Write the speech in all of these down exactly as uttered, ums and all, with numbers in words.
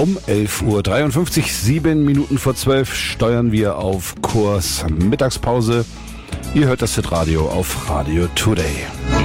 Um elf Uhr dreiundfünfzig, sieben Minuten vor zwölf, steuern wir auf Kurs Mittagspause. Ihr hört das Hitradio auf Radio Today.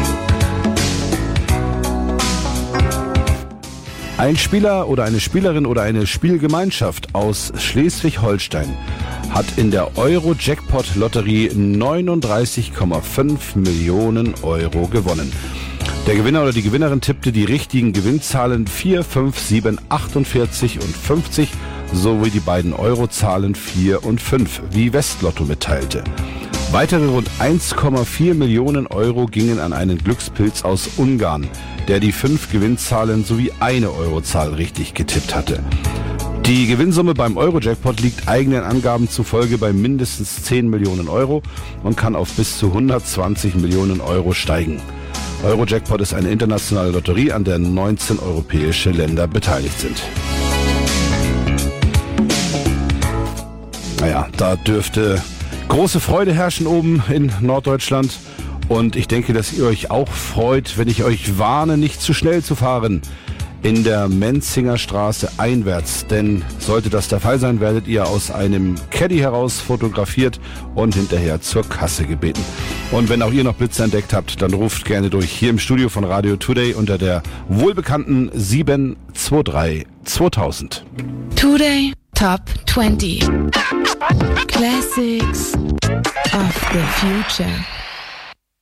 Ein Spieler oder eine Spielerin oder eine Spielgemeinschaft aus Schleswig-Holstein hat in der Euro-Jackpot-Lotterie neununddreißig Komma fünf Millionen Euro gewonnen. Der Gewinner oder die Gewinnerin tippte die richtigen Gewinnzahlen vier, fünf, sieben, achtundvierzig und fünfzig sowie die beiden Eurozahlen vier und fünf, wie Westlotto mitteilte. Weitere rund eins Komma vier Millionen Euro gingen an einen Glückspilz aus Ungarn, der die fünf Gewinnzahlen sowie eine Eurozahl richtig getippt hatte. Die Gewinnsumme beim Euro-Jackpot liegt eigenen Angaben zufolge bei mindestens zehn Millionen Euro und kann auf bis zu hundertzwanzig Millionen Euro steigen. Euro-Jackpot ist eine internationale Lotterie, an der neunzehn europäische Länder beteiligt sind. Naja, da dürfte große Freude herrschen oben in Norddeutschland. Und ich denke, dass ihr euch auch freut, wenn ich euch warne, nicht zu schnell zu fahren in der Menzinger Straße einwärts. Denn sollte das der Fall sein, werdet ihr aus einem Caddy heraus fotografiert und hinterher zur Kasse gebeten. Und wenn auch ihr noch Blitze entdeckt habt, dann ruft gerne durch hier im Studio von Radio Today unter der wohlbekannten sieben zwei drei zweitausend. Today Top zwanzig Classics of the Future.